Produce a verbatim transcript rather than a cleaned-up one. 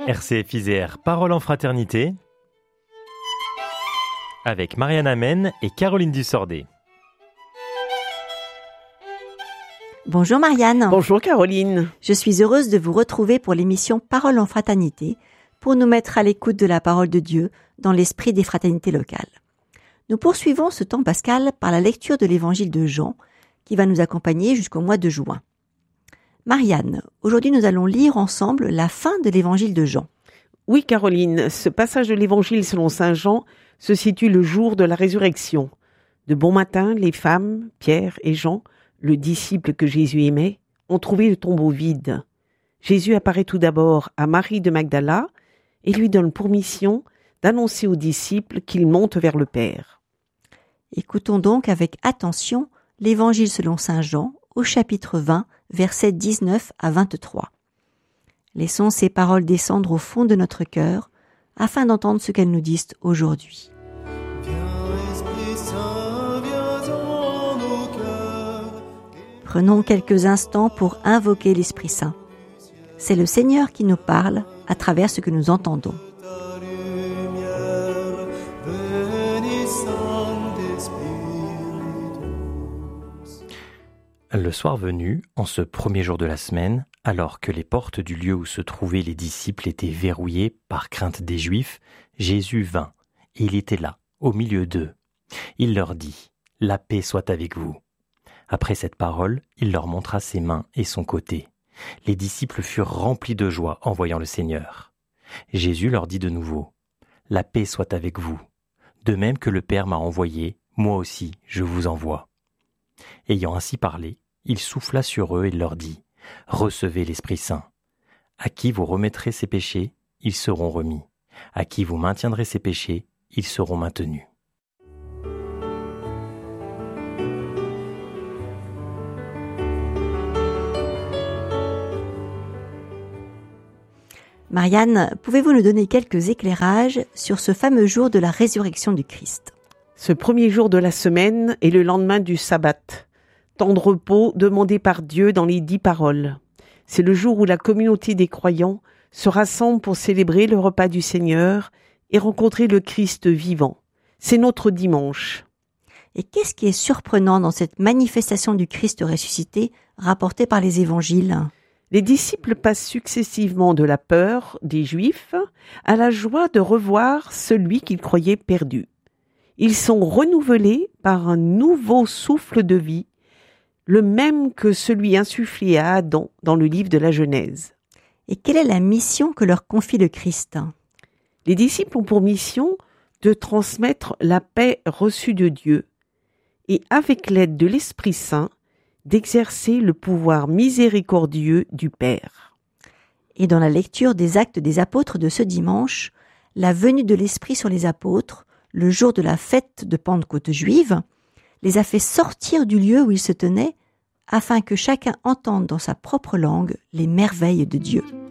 R C F Isère, Parole en Fraternité, avec Marianne Amen et Caroline Dussordet. Bonjour Marianne. Bonjour Caroline. Je suis heureuse de vous retrouver pour l'émission Parole en Fraternité, pour nous mettre à l'écoute de la parole de Dieu dans l'esprit des fraternités locales. Nous poursuivons ce temps pascal par la lecture de l'évangile de Jean, qui va nous accompagner jusqu'au mois de juin. Marianne, aujourd'hui nous allons lire ensemble la fin de l'évangile de Jean. Oui Caroline, ce passage de l'évangile selon saint Jean se situe le jour de la résurrection. De bon matin, les femmes, Pierre et Jean, le disciple que Jésus aimait, ont trouvé le tombeau vide. Jésus apparaît tout d'abord à Marie de Magdala et lui donne pour mission d'annoncer aux disciples qu'il monte vers le Père. Écoutons donc avec attention l'évangile selon saint Jean au chapitre vingt, versets dix-neuf à vingt-trois. Laissons ces paroles descendre au fond de notre cœur afin d'entendre ce qu'elles nous disent aujourd'hui. Prenons quelques instants pour invoquer l'Esprit Saint. C'est le Seigneur qui nous parle à travers ce que nous entendons. Le soir venu, en ce premier jour de la semaine, alors que les portes du lieu où se trouvaient les disciples étaient verrouillées par crainte des Juifs, Jésus vint, et il était là, au milieu d'eux. Il leur dit « La paix soit avec vous ». Après cette parole, il leur montra ses mains et son côté. Les disciples furent remplis de joie en voyant le Seigneur. Jésus leur dit de nouveau « La paix soit avec vous. De même que le Père m'a envoyé, moi aussi je vous envoie. » Ayant ainsi parlé, il souffla sur eux et leur dit « Recevez l'Esprit Saint. À qui vous remettrez ses péchés, ils seront remis. À qui vous maintiendrez ses péchés, ils seront maintenus. » Marianne, pouvez-vous nous donner quelques éclairages sur ce fameux jour de la résurrection du Christ ? Ce premier jour de la semaine est le lendemain du sabbat, temps de repos demandé par Dieu dans les dix paroles. C'est le jour où la communauté des croyants se rassemble pour célébrer le repas du Seigneur et rencontrer le Christ vivant. C'est notre dimanche. Et qu'est-ce qui est surprenant dans cette manifestation du Christ ressuscité rapportée par les évangiles ? Les disciples passent successivement de la peur des Juifs à la joie de revoir celui qu'ils croyaient perdu. Ils sont renouvelés par un nouveau souffle de vie, le même que celui insufflé à Adam dans le livre de la Genèse. Et quelle est la mission que leur confie le Christ ? Les disciples ont pour mission de transmettre la paix reçue de Dieu et, avec l'aide de l'Esprit Saint, d'exercer le pouvoir miséricordieux du Père. Et dans la lecture des Actes des Apôtres de ce dimanche, la venue de l'Esprit sur les apôtres, le jour de la fête de Pentecôte juive, les a fait sortir du lieu où ils se tenaient, afin que chacun entende dans sa propre langue les merveilles de Dieu.